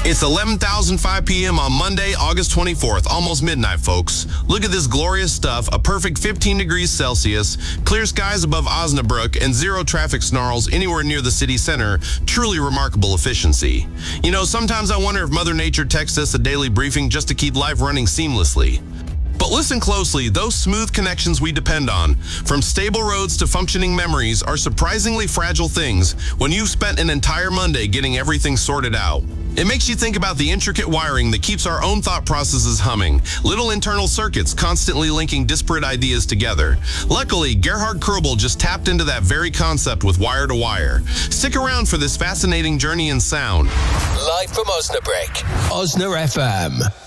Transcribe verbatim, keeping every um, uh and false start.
It's eleven thousand five p m on Monday, August twenty-fourth, almost midnight, folks. Look at this glorious stuff, a perfect fifteen degrees Celsius, clear skies above Osnabrück, and zero traffic snarls anywhere near the city center. Truly remarkable efficiency. You know, sometimes I wonder if Mother Nature texts us a daily briefing just to keep life running seamlessly. But listen closely, those smooth connections we depend on, from stable roads to functioning memories, are surprisingly fragile things when you've spent an entire Monday getting everything sorted out. It makes you think about the intricate wiring that keeps our own thought processes humming, little internal circuits constantly linking disparate ideas together. Luckily, Gerhard Krobel just tapped into that very concept with Wire to Wire. Stick around for this fascinating journey in sound. Live from Osnabrück, Osna F M.